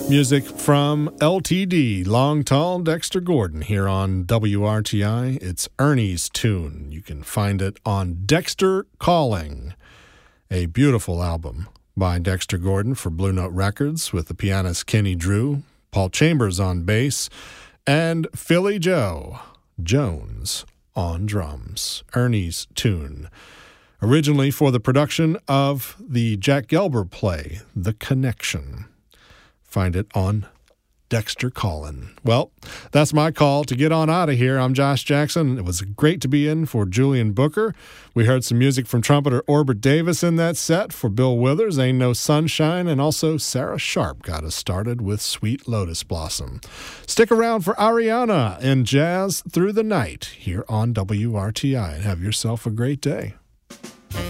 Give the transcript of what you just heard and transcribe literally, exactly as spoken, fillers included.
Music from L T D, Long Tall Dexter Gordon, here on W R T I. It's Ernie's Tune. You can find it on Dexter Calling, a beautiful album by Dexter Gordon for Blue Note Records with the pianist Kenny Drew, Paul Chambers on bass, and Philly Joe Jones on drums. Ernie's Tune, originally for the production of the Jack Gelber play, The Connection. Find it on Dexter Callin'. Well, that's my call to get on out of here. I'm Josh Jackson. It was great to be in for Julian Booker. We heard some music from trumpeter Orbit Davis in that set. For Bill Withers, Ain't No Sunshine, and also Sarah Sharp got us started with Sweet Lotus Blossom. Stick around for Ariana and Jazz Through the Night here on W R T I, and have yourself a great day.